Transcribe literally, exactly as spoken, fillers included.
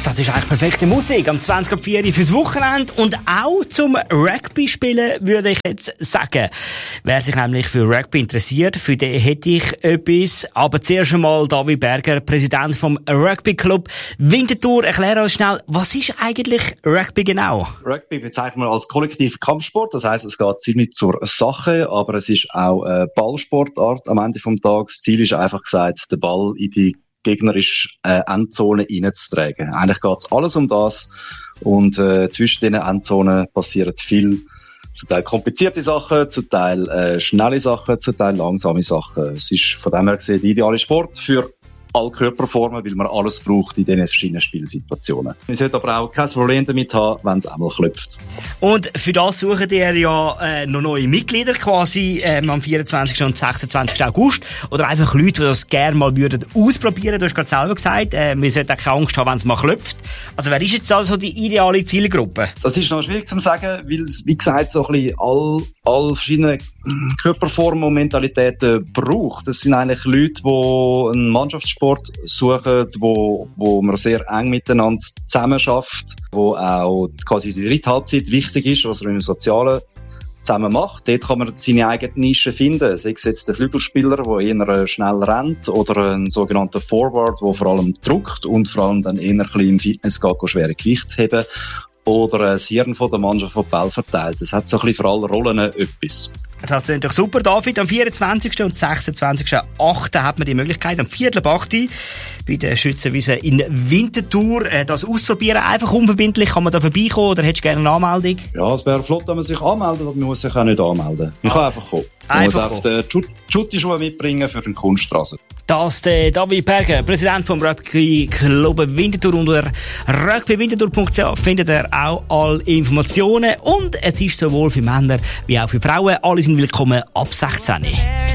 Das ist eigentlich perfekte Musik am zwanzig Uhr vier fürs Wochenende und auch zum Rugby spielen, würde ich jetzt sagen. Wer sich nämlich für Rugby interessiert, für den hätte ich etwas. Aber zuerst einmal David Berger, Präsident vom Rugby Club Winterthur. Erklär uns schnell, was ist eigentlich Rugby genau? Rugby bezeichnet man als kollektiven Kampfsport. Das heisst, es geht ziemlich zur Sache, aber es ist auch eine Ballsportart am Ende vom Tag. Das Ziel ist einfach gesagt, den Ball in die gegnerische äh, Endzone reinzutragen. Eigentlich geht es alles um das und äh, zwischen diesen Endzonen passieren viel, zum Teil komplizierte Sachen, zum Teil äh, schnelle Sachen, zum Teil langsame Sachen. Es ist von dem her gesehen der ideale Sport für alle Körperformen, weil man alles braucht in diesen verschiedenen Spielsituationen. Wir sollten aber auch kein Problem damit haben, wenn es einmal klopft. Und für das suchen ihr ja äh, noch neue Mitglieder quasi ähm, am vierundzwanzigsten und sechsundzwanzigsten August. Oder einfach Leute, die das gerne mal würden ausprobieren. Du hast gerade selber gesagt, äh, wir sollten auch keine Angst haben, wenn es mal klopft. Also wer ist jetzt also die ideale Zielgruppe? Das ist noch schwierig zu sagen, weil es, wie gesagt, so ein bisschen all, all verschiedene Körperformen und Mentalitäten braucht. Das sind eigentlich Leute, die einen Mannschaftssport suchen, wo, wo man sehr eng miteinander zusammen schafft, wo auch quasi die dritte Halbzeit wichtig ist, was man im Sozialen zusammen macht. Dort kann man seine eigene Nische finden. Sei es jetzt der Flügelspieler, der eher schnell rennt, oder ein sogenannter Forward, der vor allem druckt und vor allem dann eher ein bisschen im Fitness geht, schwere Gewicht heben. Oder ein Hirn von der Mannschaft, von Ball verteilt. Das hat so ein bisschen für alle Rollen etwas. Das klingt doch super, David. Am vierundzwanzigsten und sechsundzwanzigsten achten hat man die Möglichkeit, am Viertel ab acht bei der Schützenwiese in Winterthur das auszuprobieren. Einfach unverbindlich. Kann man da vorbeikommen oder hättest du gerne eine Anmeldung? Ja, es wäre flott, wenn man sich anmeldet, aber man muss sich auch nicht anmelden. Man kann einfach kommen. Man muss einfach die Schutti-Schuhe mitbringen für den Kunststraße. Das ist der David Berger, Präsident vom Rugby Club Winterthur. Unter rugby winterthur punkt c h findet ihr auch alle Informationen. Und es ist sowohl für Männer wie auch für Frauen. Alle sind willkommen ab sechzehn.